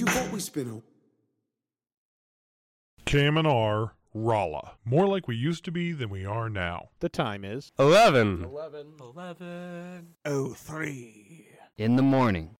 you've always been a... Cam&R, Rolla. More like we used to be than we are now. The time is 11. 11:03 in the morning.